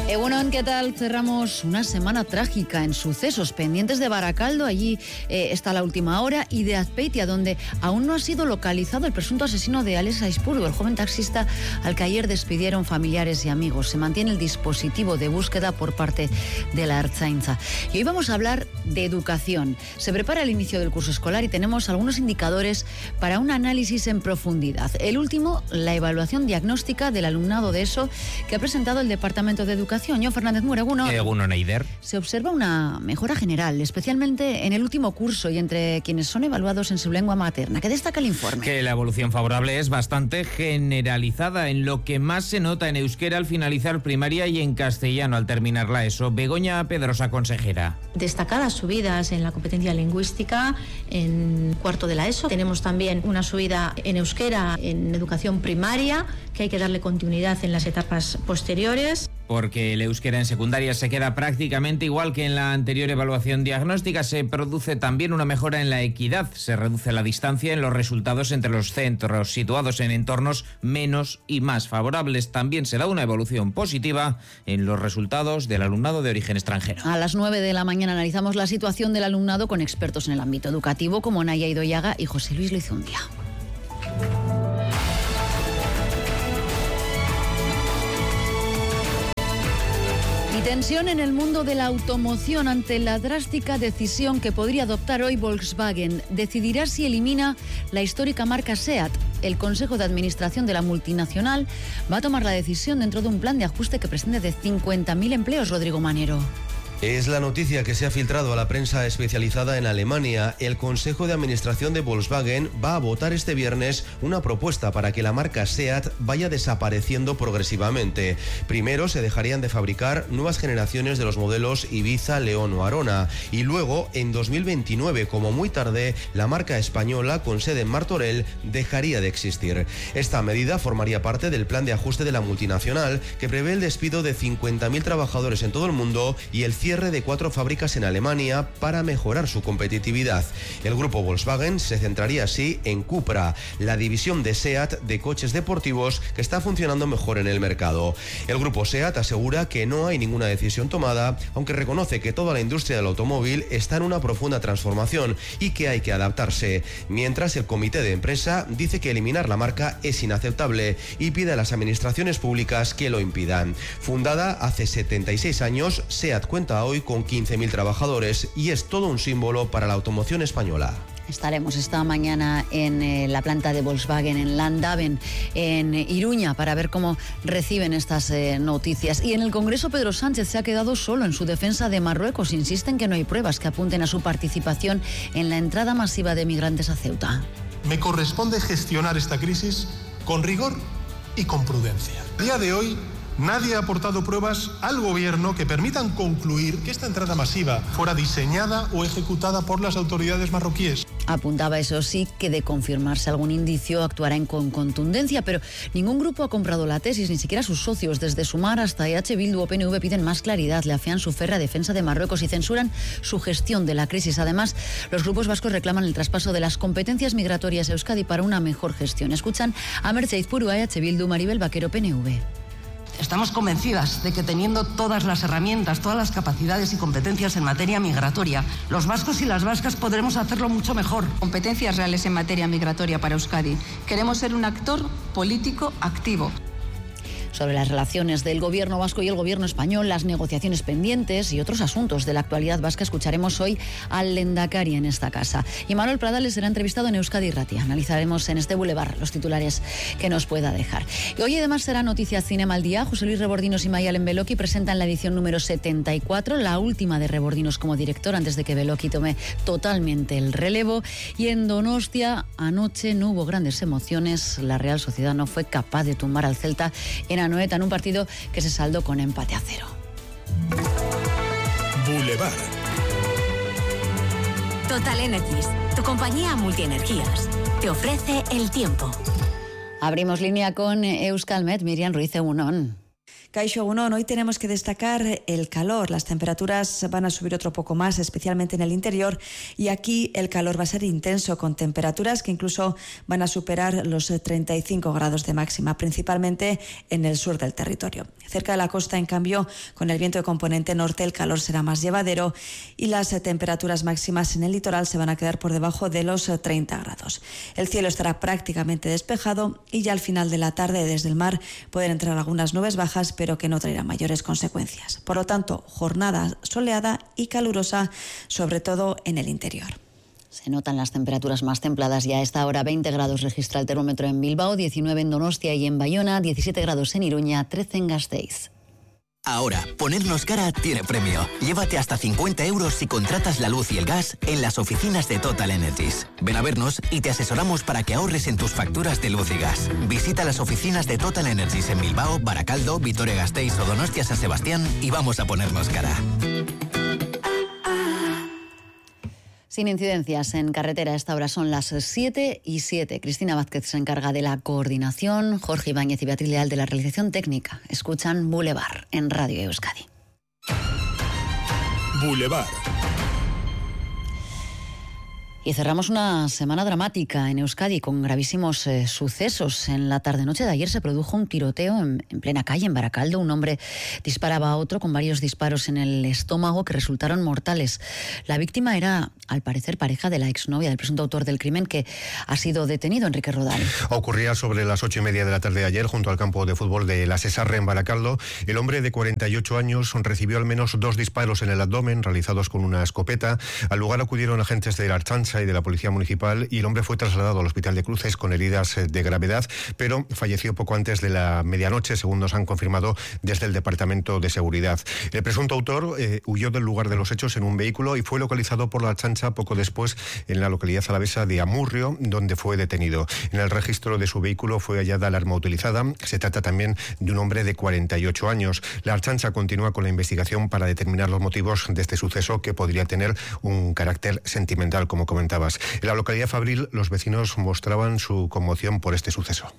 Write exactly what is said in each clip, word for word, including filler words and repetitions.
Egunon, ¿qué tal? Cerramos una semana trágica en sucesos pendientes de Baracaldo. Allí eh, está La Última Hora, y de Azpeitia, donde aún no ha sido localizado el presunto asesino de Alex Aispuru, el joven taxista al que ayer despidieron familiares y amigos. Se mantiene el dispositivo de búsqueda por parte de la Ertzaintza. Y hoy vamos a hablar de educación. Se prepara el inicio del curso escolar y tenemos algunos indicadores para un análisis en profundidad. El último, la evaluación diagnóstica del alumnado de ESO que ha presentado el Departamento de Educación. Yo, Fernández Mura, Eguno. Eguno, Neider. Se observa una mejora general, especialmente en el último curso y entre quienes son evaluados en su lengua materna. ¿Qué destaca el informe? Que la evolución favorable es bastante generalizada, en lo que más se nota en euskera al finalizar primaria y en castellano al terminar la ESO. Begoña Pedrosa, consejera. Destacadas subidas en la competencia lingüística en cuarto de la ESO. Tenemos también una subida en euskera en educación primaria, que hay que darle continuidad en las etapas posteriores. Porque el euskera en secundaria se queda prácticamente igual que en la anterior evaluación diagnóstica. Se produce también una mejora en la equidad. Se reduce la distancia en los resultados entre los centros situados en entornos menos y más favorables. También se da una evolución positiva en los resultados del alumnado de origen extranjero. A las nueve de la mañana analizamos la situación del alumnado con expertos en el ámbito educativo como Naya Idoyaga y José Luis Lizundia. Y tensión en el mundo de la automoción ante la drástica decisión que podría adoptar hoy Volkswagen. Decidirá si elimina la histórica marca SEAT. El Consejo de Administración de la multinacional va a tomar la decisión dentro de un plan de ajuste que prescinde de cincuenta mil empleos, Rodrigo Manero. Es la noticia que se ha filtrado a la prensa especializada en Alemania. El Consejo de Administración de Volkswagen va a votar este viernes una propuesta para que la marca SEAT vaya desapareciendo progresivamente. Primero se dejarían de fabricar nuevas generaciones de los modelos Ibiza, León o Arona, y luego, en dos mil veintinueve, como muy tarde, la marca española con sede en Martorell dejaría de existir. Esta medida formaría parte del plan de ajuste de la multinacional, que prevé el despido de cincuenta mil trabajadores en todo el mundo y el cierre de cuatro fábricas en Alemania para mejorar su competitividad. El grupo Volkswagen se centraría así en Cupra, la división de SEAT de coches deportivos que está funcionando mejor en el mercado. El grupo SEAT asegura que no hay ninguna decisión tomada, aunque reconoce que toda la industria del automóvil está en una profunda transformación y que hay que adaptarse. Mientras, el comité de empresa dice que eliminar la marca es inaceptable y pide a las administraciones públicas que lo impidan. Fundada hace setenta y seis años, SEAT cuenta hoy con quince mil trabajadores y es todo un símbolo para la automoción española. Estaremos esta mañana en eh, la planta de Volkswagen en Landaven, en Iruña, para ver cómo reciben estas eh, noticias. Y en el Congreso, Pedro Sánchez se ha quedado solo en su defensa de Marruecos. Insisten que no hay pruebas que apunten a su participación en la entrada masiva de migrantes a Ceuta. Me corresponde gestionar esta crisis con rigor y con prudencia. A día de hoy, nadie ha aportado pruebas al gobierno que permitan concluir que esta entrada masiva fuera diseñada o ejecutada por las autoridades marroquíes. Apuntaba, eso sí, que de confirmarse algún indicio actuará en con contundencia, pero ningún grupo ha comprado la tesis, ni siquiera sus socios. Desde Sumar hasta E H Bildu o P N V piden más claridad, le afean su férrea defensa de Marruecos y censuran su gestión de la crisis. Además, los grupos vascos reclaman el traspaso de las competencias migratorias a Euskadi para una mejor gestión. Escuchan a Merche Aizpuru, a E H Bildu, Maribel Vaquero, P N V. Estamos convencidas de que teniendo todas las herramientas, todas las capacidades y competencias en materia migratoria, los vascos y las vascas podremos hacerlo mucho mejor. Competencias reales en materia migratoria para Euskadi. Queremos ser un actor político activo. Sobre las relaciones del gobierno vasco y el gobierno español, las negociaciones pendientes y otros asuntos de la actualidad vasca, escucharemos hoy al Lehendakari en esta casa. Y Manuel Pradales será entrevistado en Euskadi Irratia. Analizaremos en este bulevar los titulares que nos pueda dejar. Y hoy además será Noticias Cinema al Día. José Luis Rebordinos y Mayalen Beloki presentan la edición número setenta y cuatro, la última de Rebordinos como director antes de que Beloki tome totalmente el relevo. Y en Donostia anoche no hubo grandes emociones. La Real Sociedad no fue capaz de tumbar al Celta en Anoeta en un partido que se saldó con empate a cero. Boulevard. Total Energies, tu compañía multienergías, te ofrece el tiempo. Abrimos línea con Euskalmet. Miriam Ruiz, egunon. Kaixo Egunon, hoy tenemos que destacar el calor. Las temperaturas van a subir otro poco más, especialmente en el interior, y aquí el calor va a ser intenso, con temperaturas que incluso van a superar los treinta y cinco grados de máxima, principalmente en el sur del territorio. Cerca de la costa, en cambio, con el viento de componente norte, el calor será más llevadero y las temperaturas máximas en el litoral se van a quedar por debajo de los treinta grados. El cielo estará prácticamente despejado y ya al final de la tarde, desde el mar, pueden entrar algunas nubes bajas, pero que no traerá mayores consecuencias. Por lo tanto, jornada soleada y calurosa, sobre todo en el interior. Se notan las temperaturas más templadas ya a esta hora. veinte grados registra el termómetro en Bilbao, diecinueve en Donostia y en Bayona, diecisiete grados en Iruña, trece en Gasteiz. Ahora, ponernos cara tiene premio. Llévate hasta cincuenta euros si contratas la luz y el gas en las oficinas de Total Energies. Ven a vernos y te asesoramos para que ahorres en tus facturas de luz y gas. Visita las oficinas de Total Energies en Bilbao, Baracaldo, Vitoria-Gasteiz o Donostia San Sebastián y vamos a ponernos cara. Sin incidencias en carretera, a esta hora son las siete y siete. Cristina Vázquez se encarga de la coordinación, Jorge Ibáñez y Beatriz Leal de la realización técnica. Escuchan Boulevard en Radio Euskadi. Boulevard. Y cerramos una semana dramática en Euskadi con gravísimos eh, sucesos. En la tarde-noche de ayer se produjo un tiroteo en, en plena calle, en Baracaldo. Un hombre disparaba a otro con varios disparos en el estómago que resultaron mortales. La víctima era, al parecer, pareja de la exnovia del presunto autor del crimen, que ha sido detenido, Enrique Rodal. Ocurría sobre las ocho y media de la tarde de ayer, junto al campo de fútbol de la Sesarre en Baracaldo. El hombre de cuarenta y ocho años recibió al menos dos disparos en el abdomen, realizados con una escopeta. Al lugar acudieron agentes de la Ertzaintza y de la Policía Municipal y el hombre fue trasladado al Hospital de Cruces con heridas de gravedad, pero falleció poco antes de la medianoche, según nos han confirmado desde el Departamento de Seguridad. El presunto autor eh, huyó del lugar de los hechos en un vehículo y fue localizado por la Ertzaintza poco después en la localidad alavesa de Amurrio, donde fue detenido. En el registro de su vehículo fue hallada el arma utilizada. Se trata también de un hombre de cuarenta y ocho años. La Ertzaintza continúa con la investigación para determinar los motivos de este suceso, que podría tener un carácter sentimental, como comentabas. En la localidad Fabril, los vecinos mostraban su conmoción por este suceso.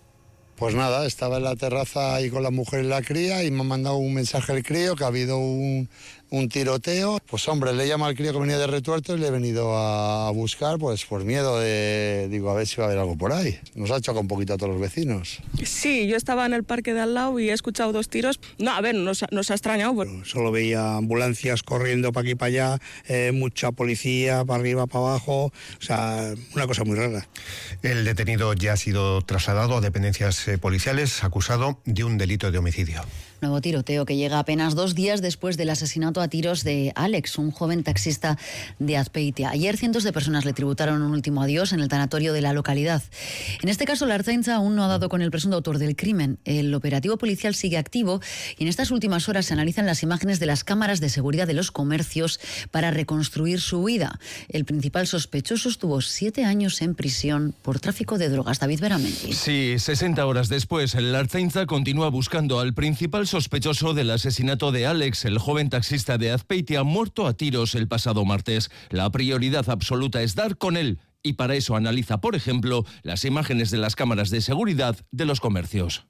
Pues nada, estaba en la terraza ahí con la mujer y la cría y me ha mandado un mensaje el crío que ha habido un, un tiroteo. Pues hombre, le llama al crío que venía de Retuerto y le he venido a buscar pues por miedo de, digo, a ver si va a haber algo por ahí. Nos ha chocado un poquito a todos los vecinos. Sí, yo estaba en el parque de al lado y he escuchado dos tiros. No, a ver, nos, nos ha extrañado. Pero... Solo veía ambulancias corriendo para aquí y para allá, eh, mucha policía para arriba, para abajo, o sea, una cosa muy rara. El detenido ya ha sido trasladado a dependencias policiales, acusado de un delito de homicidio. Nuevo tiroteo que llega apenas dos días después del asesinato a tiros de Alex, un joven taxista de Azpeitia. Ayer cientos de personas le tributaron un último adiós en el tanatorio de la localidad. En este caso, la Ertzaintza aún no ha dado con el presunto autor del crimen. El operativo policial sigue activo y en estas últimas horas se analizan las imágenes de las cámaras de seguridad de los comercios para reconstruir su huida. El principal sospechoso estuvo siete años en prisión por tráfico de drogas. David Beramendi. Sí, sesenta horas después, la Ertzaintza continúa buscando al principal sospechoso del asesinato de Alex, el joven taxista de Azpeitia, muerto a tiros el pasado martes. La prioridad absoluta es dar con él y para eso analiza, por ejemplo, las imágenes de las cámaras de seguridad de los comercios.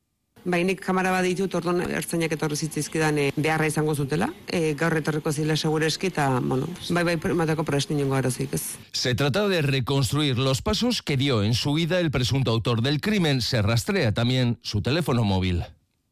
Bainik kamera bat ditut, orduan ertzainak etorri zitzaizkidan e, beharra izango zutela. E, gaur etorriko zila segureski eta, bueno, bai bai matako prest ningo arazik ez. Se trata de reconstruir los pasos que dio en su huida el presunto autor del crimen. Se rastrea también su teléfono móvil.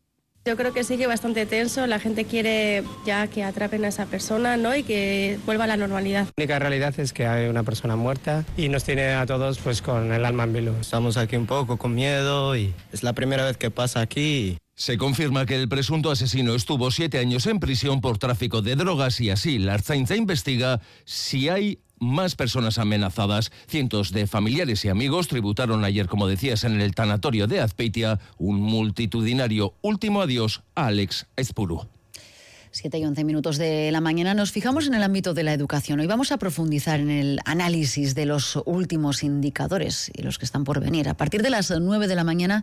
Yo creo que sigue bastante tenso, la gente quiere ya que atrapen a esa persona, ¿no? Y que vuelva a la normalidad. La única realidad es que hay una persona muerta y nos tiene a todos pues con el alma en vilo. Estamos aquí un poco con miedo y es la primera vez que pasa aquí. Se confirma que el presunto asesino estuvo siete años en prisión por tráfico de drogas y así la Ertzaintza investiga si hay más personas amenazadas. Cientos de familiares y amigos tributaron ayer, como decías, en el tanatorio de Azpeitia un multitudinario último adiós a Alex Aizpuru. siete y once minutos de la mañana. Nos fijamos en el ámbito de la educación. Hoy vamos a profundizar en el análisis de los últimos indicadores y los que están por venir. A partir de las nueve de la mañana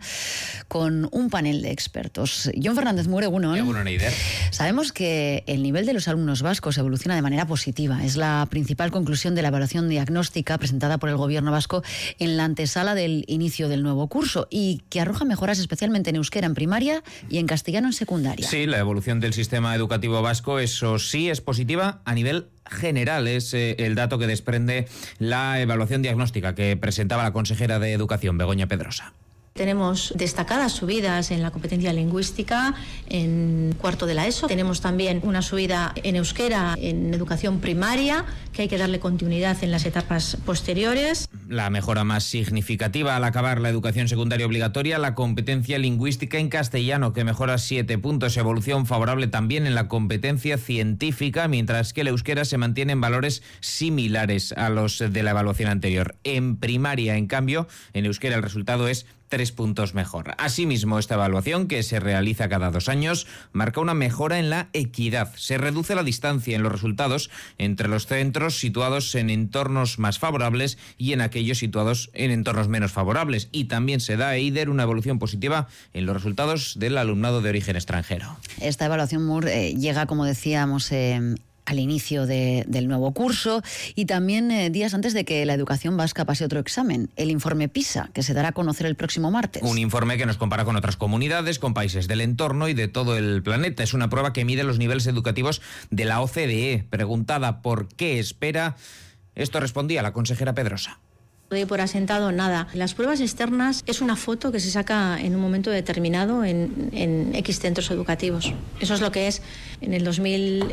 con un panel de expertos. Jon Fernández Mure, Egunon. Egunon, Eider. Sabemos que el nivel de los alumnos vascos evoluciona de manera positiva. Es la principal conclusión de la evaluación diagnóstica presentada por el Gobierno vasco en la antesala del inicio del nuevo curso y que arroja mejoras especialmente en euskera en primaria y en castellano en secundaria. Sí, la evolución del sistema educativo vasco, eso sí, es positiva a nivel general. Es eh, el dato que desprende la evaluación diagnóstica que presentaba la consejera de Educación, Begoña Pedrosa. Tenemos destacadas subidas en la competencia lingüística en cuarto de la ESO. Tenemos también una subida en euskera en educación primaria, que hay que darle continuidad en las etapas posteriores. La mejora más significativa al acabar la educación secundaria obligatoria, la competencia lingüística en castellano, que mejora siete puntos. Evolución favorable también en la competencia científica, mientras que el euskera se mantiene en valores similares a los de la evaluación anterior. En primaria, en cambio, en euskera el resultado es tres puntos mejor. Asimismo, esta evaluación, que se realiza cada dos años, marca una mejora en la equidad. Se reduce la distancia en los resultados entre los centros situados en entornos más favorables y en aquellos situados en entornos menos favorables. Y también se da, Eider, una evolución positiva en los resultados del alumnado de origen extranjero. Esta evaluación, Mure, eh, llega, como decíamos, eh, al inicio de, del nuevo curso y también eh, días antes de que la educación vasca pase otro examen, el informe PISA, que se dará a conocer el próximo martes. Un informe que nos compara con otras comunidades, con países del entorno y de todo el planeta. Es una prueba que mide los niveles educativos de la O C D E. Preguntada por qué espera, esto respondía la consejera Pedrosa. Doy por asentado nada. Las pruebas externas es una foto que se saca en un momento determinado en, en X centros educativos. Eso es lo que es. En el dos mil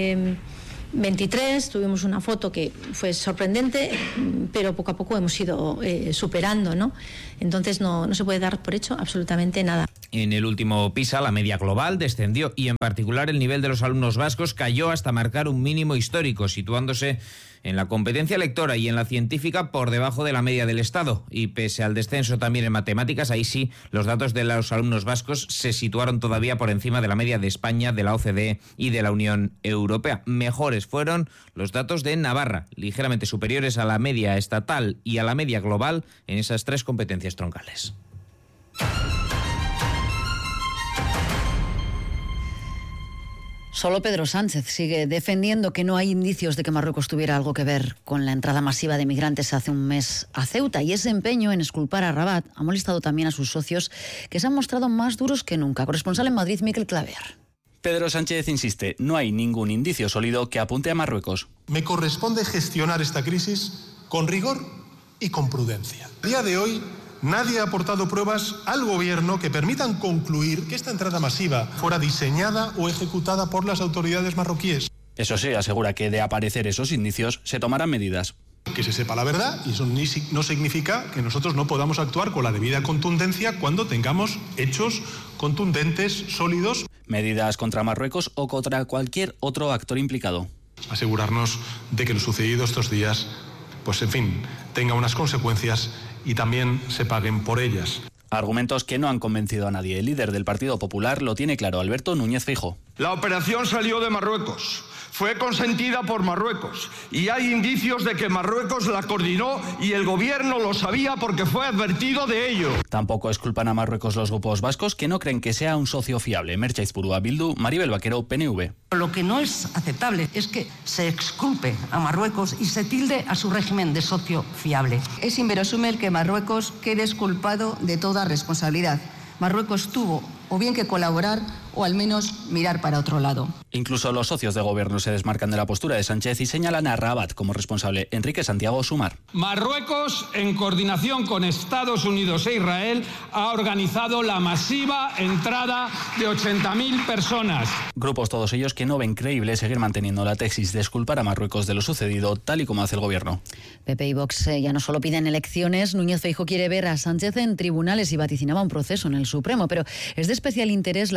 veintitrés tuvimos una foto que fue sorprendente, pero poco a poco hemos ido eh, superando, ¿no? Entonces no, no se puede dar por hecho absolutamente nada. En el último PISA, la media global descendió y en particular el nivel de los alumnos vascos cayó hasta marcar un mínimo histórico, situándose en la competencia lectora y en la científica por debajo de la media del Estado. Y pese al descenso también en matemáticas, ahí sí, los datos de los alumnos vascos se situaron todavía por encima de la media de España, de la O C D E y de la Unión Europea. Mejores fueron los datos de Navarra, ligeramente superiores a la media estatal y a la media global en esas tres competencias troncales. Solo Pedro Sánchez sigue defendiendo que no hay indicios de que Marruecos tuviera algo que ver con la entrada masiva de migrantes hace un mes a Ceuta. Y ese empeño en exculpar a Rabat ha molestado también a sus socios, que se han mostrado más duros que nunca. Corresponsal en Madrid, Miquel Claver. Pedro Sánchez insiste, no hay ningún indicio sólido que apunte a Marruecos. Me corresponde gestionar esta crisis con rigor y con prudencia. A día de hoy, nadie ha aportado pruebas al gobierno que permitan concluir que esta entrada masiva fuera diseñada o ejecutada por las autoridades marroquíes. Eso sí, asegura que de aparecer esos indicios se tomarán medidas. Que se sepa la verdad, y eso ni, no significa que nosotros no podamos actuar con la debida contundencia cuando tengamos hechos contundentes, sólidos. Medidas contra Marruecos o contra cualquier otro actor implicado. Asegurarnos de que lo sucedido estos días, pues en fin, tenga unas consecuencias y también se paguen por ellas. Argumentos que no han convencido a nadie. El líder del Partido Popular lo tiene claro, Alberto Núñez Feijóo. La operación salió de Marruecos, fue consentida por Marruecos y hay indicios de que Marruecos la coordinó y el gobierno lo sabía porque fue advertido de ello. Tampoco exculpan a Marruecos los grupos vascos que no creen que sea un socio fiable. Mertxe Aizpurua, Bildu, Maribel Vaquero, P N V. Lo que no es aceptable es que se exculpe a Marruecos y se tilde a su régimen de socio fiable. Es inverosímil que Marruecos quede exculpado de toda responsabilidad. Marruecos tuvo o bien que colaborar o al menos mirar para otro lado. Incluso los socios de gobierno se desmarcan de la postura de Sánchez y señalan a Rabat como responsable. Enrique Santiago, Sumar. Marruecos, en coordinación con Estados Unidos e Israel, ha organizado la masiva entrada de ochenta mil personas. Grupos todos ellos que no ven creíble seguir manteniendo la tesis de exculpar a Marruecos de lo sucedido, tal y como hace el gobierno. P P y Vox eh, ya no solo piden elecciones, Núñez Feijóo quiere ver a Sánchez en tribunales y vaticinaba un proceso en el Supremo, pero es de especial interés la postura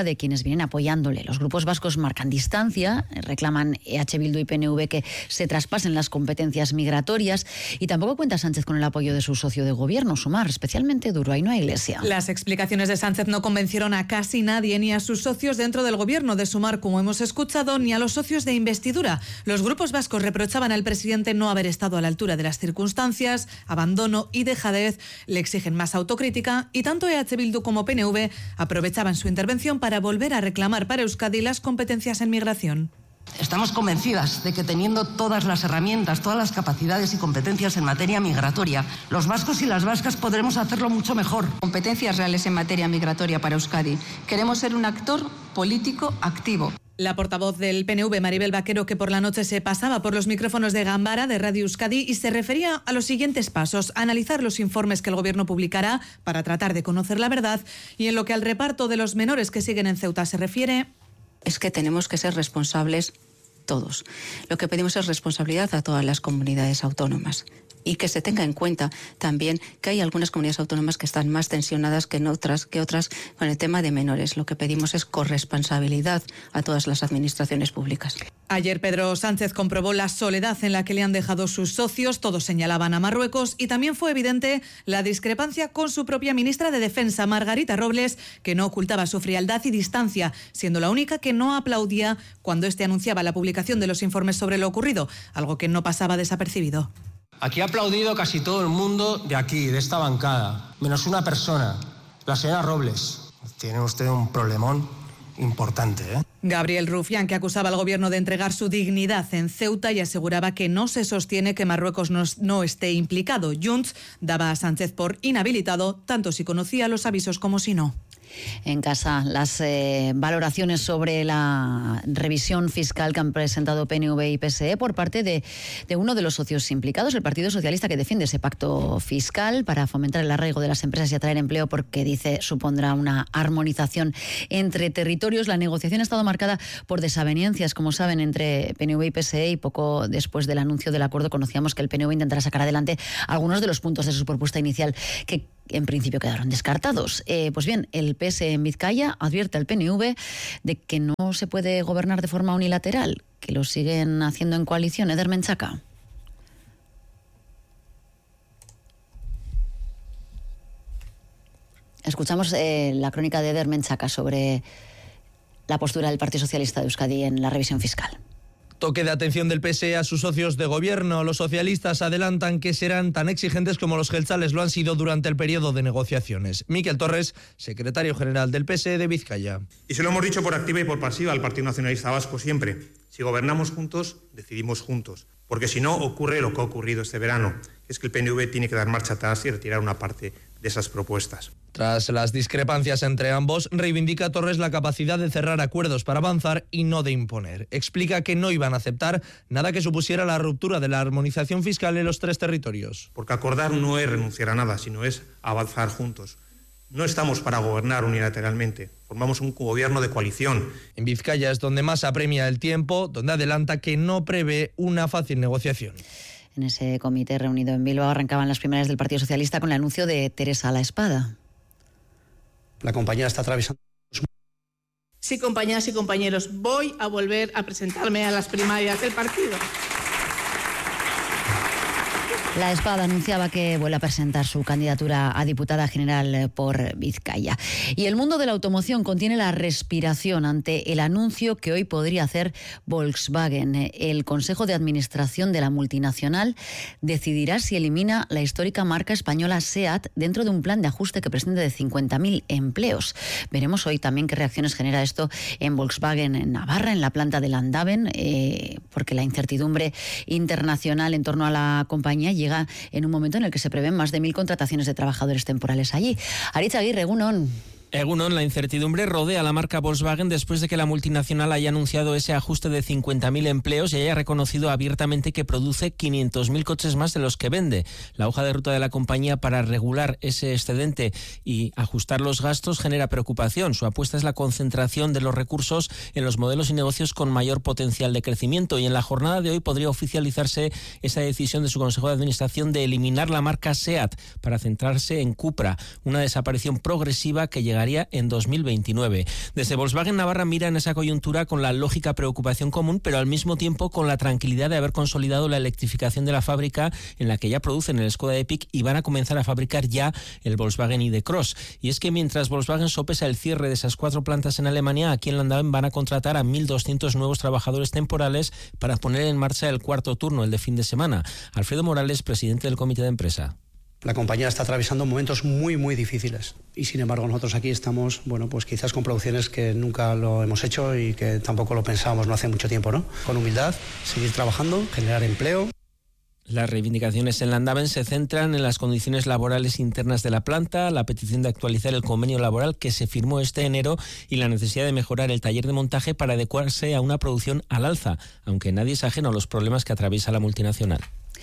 postura de quienes vienen apoyándole. Los grupos vascos marcan distancia, reclaman E H Bildu y P N V que se traspasen las competencias migratorias y tampoco cuenta Sánchez con el apoyo de su socio de gobierno, Sumar, especialmente duro. Ainhoa Iglesia. Las explicaciones de Sánchez no convencieron a casi nadie, ni a sus socios dentro del gobierno de Sumar, como hemos escuchado, ni a los socios de investidura. Los grupos vascos reprochaban al presidente no haber estado a la altura de las circunstancias, abandono y dejadez, le exigen más autocrítica y tanto E H Bildu como P N V aprovechaban su intervención para volver a reclamar para Euskadi las competencias en migración. Estamos convencidas de que teniendo todas las herramientas, todas las capacidades y competencias en materia migratoria, los vascos y las vascas podremos hacerlo mucho mejor. Competencias reales en materia migratoria para Euskadi. Queremos ser un actor político activo. La portavoz del P N V, Maribel Vaquero, que por la noche se pasaba por los micrófonos de Gambara, de Radio Euskadi, y se refería a los siguientes pasos: analizar los informes que el Gobierno publicará para tratar de conocer la verdad, y en lo que al reparto de los menores que siguen en Ceuta se refiere, es que tenemos que ser responsables todos. Lo que pedimos es responsabilidad a todas las comunidades autónomas. Y que se tenga en cuenta también que hay algunas comunidades autónomas que están más tensionadas que en otras, que otras con el tema de menores. Lo que pedimos es corresponsabilidad a todas las administraciones públicas. Ayer Pedro Sánchez comprobó la soledad en la que le han dejado sus socios. Todos señalaban a Marruecos y también fue evidente la discrepancia con su propia ministra de Defensa, Margarita Robles, que no ocultaba su frialdad y distancia, siendo la única que no aplaudía cuando este anunciaba la publicación de los informes sobre lo ocurrido, algo que no pasaba desapercibido. Aquí ha aplaudido casi todo el mundo de aquí, de esta bancada, menos una persona, la señora Robles. Tiene usted un problemón importante, ¿eh? Gabriel Rufián, que acusaba al gobierno de entregar su dignidad en Ceuta y aseguraba que no se sostiene que Marruecos no, no esté implicado. Junts daba a Sánchez por inhabilitado, tanto si conocía los avisos como si no. En casa, las eh, valoraciones sobre la revisión fiscal que han presentado P N V y P S E por parte de, de uno de los socios implicados, el Partido Socialista, que defiende ese pacto fiscal para fomentar el arraigo de las empresas y atraer empleo, porque dice supondrá una armonización entre territorios. La negociación ha estado marcada por desavenencias, como saben, entre P N V y P S E, y poco después del anuncio del acuerdo conocíamos que el P N V intentará sacar adelante algunos de los puntos de su propuesta inicial que en principio quedaron descartados. Eh, pues bien, el P S E en Vizcaya advierte al P N V de que no se puede gobernar de forma unilateral, que lo siguen haciendo en coalición. Eder Menchaca. Escuchamos eh, la crónica de Eder Menchaca sobre la postura del Partido Socialista de Euskadi en la revisión fiscal. Toque de atención del P S E a sus socios de gobierno. Los socialistas adelantan que serán tan exigentes como los jeltzales lo han sido durante el periodo de negociaciones. Miquel Torres, secretario general del P S E de Vizcaya. Y se lo hemos dicho por activa y por pasiva al Partido Nacionalista Vasco siempre. Si gobernamos juntos, decidimos juntos. Porque si no, ocurre lo que ha ocurrido este verano, que es que el P N V tiene que dar marcha atrás y retirar una parte de esas propuestas. Tras las discrepancias entre ambos, reivindica Torres la capacidad de cerrar acuerdos para avanzar y no de imponer. Explica que no iban a aceptar nada que supusiera la ruptura de la armonización fiscal en los tres territorios. Porque acordar no es renunciar a nada, sino es avanzar juntos. No estamos para gobernar unilateralmente, formamos un gobierno de coalición. En Vizcaya es donde más apremia el tiempo, donde adelanta que no prevé una fácil negociación. En ese comité reunido en Bilbao arrancaban las primarias del Partido Socialista con el anuncio de Teresa a la Espada. La compañera está atravesando... Sí, compañeras y compañeros, voy a volver a presentarme a las primarias del partido. La Espada anunciaba que vuelve a presentar su candidatura a diputada general por Vizcaya. Y el mundo de la automoción contiene la respiración ante el anuncio que hoy podría hacer Volkswagen. El Consejo de Administración de la multinacional decidirá si elimina la histórica marca española SEAT dentro de un plan de ajuste que prescinde de cincuenta mil empleos. Veremos hoy también qué reacciones genera esto en Volkswagen en Navarra, en la planta de Landaven, eh, porque la incertidumbre internacional en torno a la compañía llega en un momento en el que se prevén más de mil contrataciones de trabajadores temporales allí. Aritz Aguirre, Egunon. Egunon, la incertidumbre rodea a la marca Volkswagen después de que la multinacional haya anunciado ese ajuste de cincuenta mil empleos y haya reconocido abiertamente que produce quinientos mil coches más de los que vende. La hoja de ruta de la compañía para regular ese excedente y ajustar los gastos genera preocupación. Su apuesta es la concentración de los recursos en los modelos y negocios con mayor potencial de crecimiento, y en la jornada de hoy podría oficializarse esa decisión de su Consejo de Administración de eliminar la marca SEAT para centrarse en Cupra, una desaparición progresiva que llegará llegaría en dos mil veintinueve. Desde Volkswagen Navarra miran esa coyuntura con la lógica preocupación común, pero al mismo tiempo con la tranquilidad de haber consolidado la electrificación de la fábrica en la que ya producen el Skoda Epic y van a comenzar a fabricar ya el Volkswagen I D Cross. Y es que mientras Volkswagen sopesa el cierre de esas cuatro plantas en Alemania, aquí en Landaven van a contratar a mil doscientos nuevos trabajadores temporales para poner en marcha el cuarto turno, el de fin de semana. Alfredo Morales, presidente del comité de empresa. La compañía está atravesando momentos muy, muy difíciles y sin embargo nosotros aquí estamos, bueno, pues quizás con producciones que nunca lo hemos hecho y que tampoco lo pensábamos no hace mucho tiempo, ¿no? Con humildad, seguir trabajando, generar empleo. Las reivindicaciones en Landaven se centran en las condiciones laborales internas de la planta, la petición de actualizar el convenio laboral que se firmó este enero y la necesidad de mejorar el taller de montaje para adecuarse a una producción al alza, aunque nadie es ajeno a los problemas que atraviesa la multinacional.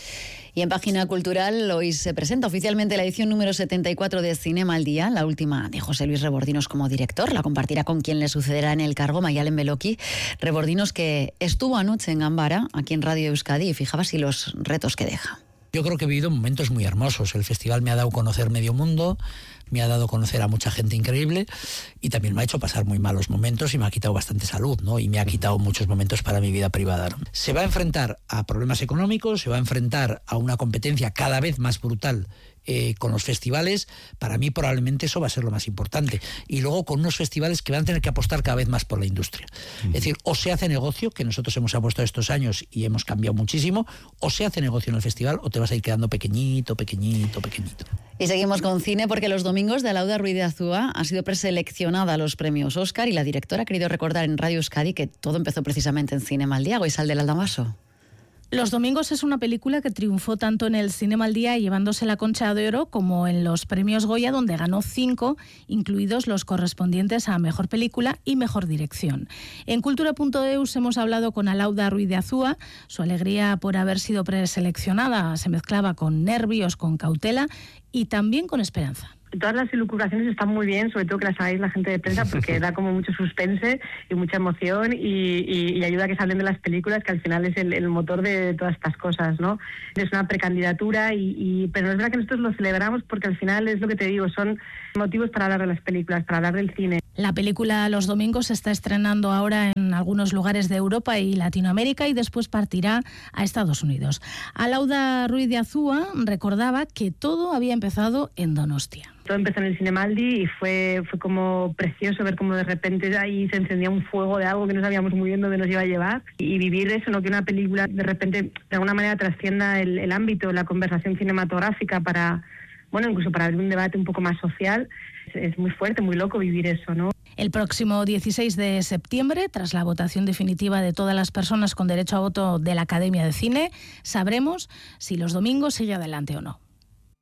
Y en Página Cultural hoy se presenta oficialmente la edición número setenta y cuatro de Cinema al Día, la última de José Luis Rebordinos como director. La compartirá con quien le sucederá en el cargo, Mayalen Beloki. Rebordinos, que estuvo anoche en Gambara, aquí en Radio Euskadi, y fijaba así los retos que deja. Yo creo que he vivido momentos muy hermosos. El festival me ha dado a conocer medio mundo, me ha dado a conocer a mucha gente increíble y también me ha hecho pasar muy malos momentos y me ha quitado bastante salud, ¿no? Y me ha quitado muchos momentos para mi vida privada, ¿no? Se va a enfrentar a problemas económicos, se va a enfrentar a una competencia cada vez más brutal eh, con los festivales. Para mí probablemente eso va a ser lo más importante. Y luego con unos festivales que van a tener que apostar cada vez más por la industria. Uh-huh. Es decir, o se hace negocio, que nosotros hemos apuesto estos años y hemos cambiado muchísimo, o se hace negocio en el festival o te vas a ir quedando pequeñito, pequeñito, pequeñito. Y seguimos con cine porque los domingos de Alauda Ruiz de Azúa ha sido preseleccionada a los premios Oscar y la directora ha querido recordar en Radio Euskadi que todo empezó precisamente en Cinema al Día. Goizal del Aldamaso. Los domingos es una película que triunfó tanto en el Cinema al Día llevándose la Concha de Oro como en los premios Goya, donde ganó cinco, incluidos los correspondientes a Mejor Película y Mejor Dirección. En cultura punto eus hemos hablado con Alauda Ruiz de Azúa. Su alegría por haber sido preseleccionada se mezclaba con nervios, con cautela y también con esperanza. Todas las elucubraciones están muy bien, sobre todo que las hagáis la gente de prensa, porque da como mucho suspense y mucha emoción y, y, y ayuda a que salen de las películas, que al final es el, el motor de todas estas cosas, ¿no? Es una precandidatura, y, y, pero es verdad que nosotros lo celebramos porque al final es lo que te digo, son motivos para hablar de las películas, para hablar del cine. La película Los Domingos se está estrenando ahora en algunos lugares de Europa y Latinoamérica y después partirá a Estados Unidos. Alauda Ruiz de Azúa recordaba que todo había empezado en Donostia. Todo empezó en el Cinemaldi y fue, fue como precioso ver cómo de repente ahí se encendía un fuego de algo que no sabíamos muy bien dónde nos iba a llevar, y vivir eso, no que una película de repente de alguna manera trascienda el, el ámbito, la conversación cinematográfica para, bueno, incluso para abrir un debate un poco más social. Es, es muy fuerte, muy loco vivir eso, ¿no? El próximo dieciséis de septiembre, tras la votación definitiva de todas las personas con derecho a voto de la Academia de Cine, sabremos si Los Domingos sigue adelante o no.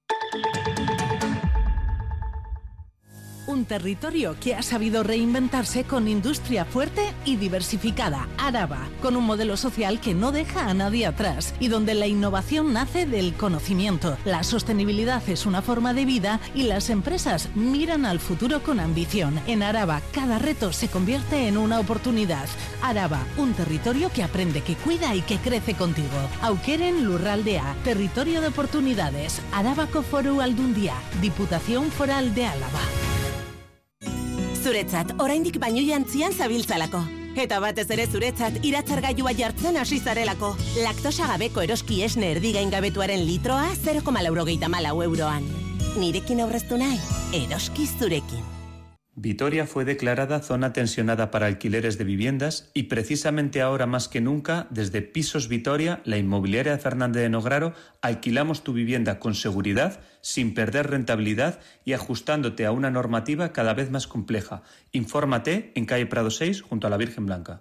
Un territorio que ha sabido reinventarse con industria fuerte y diversificada. Araba, con un modelo social que no deja a nadie atrás y donde la innovación nace del conocimiento. La sostenibilidad es una forma de vida y las empresas miran al futuro con ambición. En Araba, cada reto se convierte en una oportunidad. Araba, un territorio que aprende, que cuida y que crece contigo. Aukeren Lurraldea, territorio de oportunidades. Arabako Foru Aldundia, Diputación Foral de Álava. Zuretzat, oraindik baino jantzian zabiltzalako. Eta batez ere zuretzat, iratzargailua jartzen hasi zarelako. Laktosa gabeko eroski esne erdigain gabetuaren litroa zero koma laurogeita hamalau euroan. Nirekin aurreztu nahi, eroski zurekin. Vitoria fue declarada zona tensionada para alquileres de viviendas y precisamente ahora más que nunca, desde Pisos Vitoria, la inmobiliaria de Fernández de Nograro, alquilamos tu vivienda con seguridad, sin perder rentabilidad y ajustándote a una normativa cada vez más compleja. Infórmate en calle Prado seis, junto a la Virgen Blanca.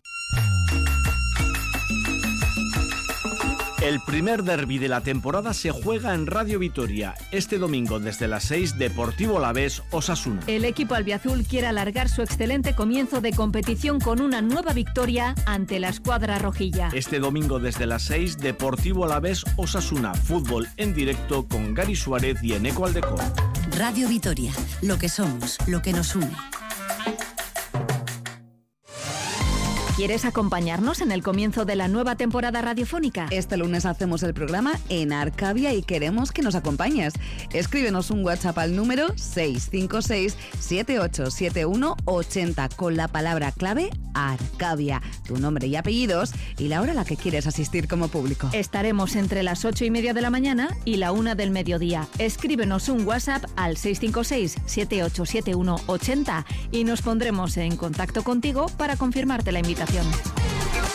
El primer derbi de la temporada se juega en Radio Vitoria. Este domingo desde las seis, Deportivo Alavés Osasuna. El equipo albiazul quiere alargar su excelente comienzo de competición con una nueva victoria ante la escuadra rojilla. Este domingo desde las seis, Deportivo Alavés Osasuna. Fútbol en directo con Gary Suárez y Eneco Aldeco. Radio Vitoria, lo que somos, lo que nos une. ¿Quieres acompañarnos en el comienzo de la nueva temporada radiofónica? Este lunes hacemos el programa en Arcadia y queremos que nos acompañes. Escríbenos un WhatsApp al número seis cinco seis, siete ocho siete uno, ocho cero con la palabra clave Arcadia, tu nombre y apellidos y la hora a la que quieres asistir como público. Estaremos entre las ocho y media de la mañana y la una del mediodía. Escríbenos un WhatsApp al seis cinco seis, siete ocho siete uno, ocho cero y nos pondremos en contacto contigo para confirmarte la invitación.